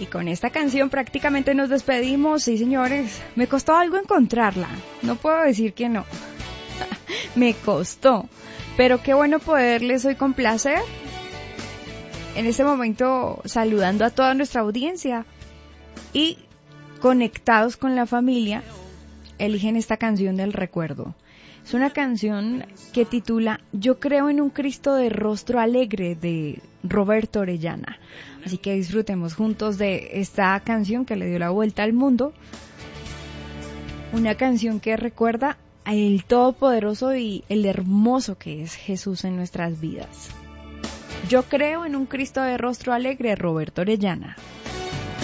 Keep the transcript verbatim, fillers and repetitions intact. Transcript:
Y con esta canción prácticamente nos despedimos. Sí, señores, me costó algo encontrarla, no puedo decir que no. Me costó, pero qué bueno poderles hoy complacer. En este momento saludando a toda nuestra audiencia y conectados con la familia, eligen esta canción del recuerdo. Es una canción que titula Yo creo en un Cristo de rostro alegre, de Roberto Orellana. Así que disfrutemos juntos de esta canción que le dio la vuelta al mundo. Una canción que recuerda el todopoderoso y el hermoso que es Jesús en nuestras vidas. Yo creo en un Cristo de rostro alegre, Roberto Orellana.